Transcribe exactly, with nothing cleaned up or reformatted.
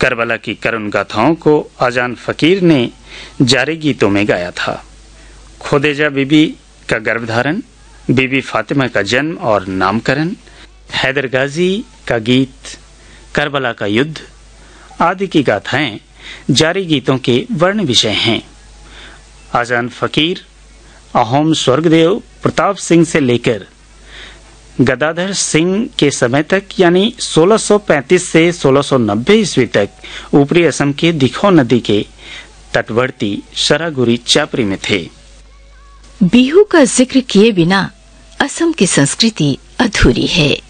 Karbala की करुण गाथाओं को आजान फकीर ने जारी गीतों में गाया था। खोदेजा बीबी का गर्भधारण, बीबी फातिमा का जन्म और नामकरण, हैदर गाजी का गीत, करबला का युद्ध आदि की गाथाएं जारी गीतों के वर्ण विषय हैं। आजान फकीर अहोम स्वर्गदेव प्रताप सिंह से लेकर गदाधर सिंह के समय तक यानी सोलह सौ पैंतीस से सोलह सौ नब्बे ईस्वी तक ऊपरी असम के दिखो नदी के तटवर्ती सरागुरी चापरी में थे। बिहू का जिक्र किए बिना असम की संस्कृति अधूरी है।